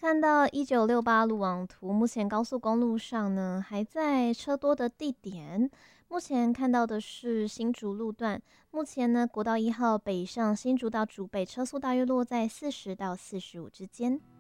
看到1968路网图，目前高速公路上呢还在车多的地点，目前看到的是新竹路段，目前呢国道1号北上新竹到竹北车速大约落在40到45之间。